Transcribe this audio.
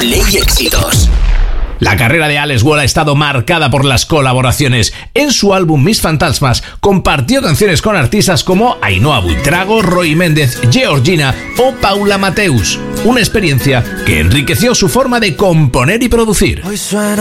Play Éxitos. La carrera de Alex Wall ha estado marcada por las colaboraciones. En su álbum Mis Fantasmas compartió canciones con artistas como Ainhoa Buitrago, Roy Méndez, Georgina o Paula Mateus. Una experiencia que enriqueció su forma de componer y producir. Hoy suena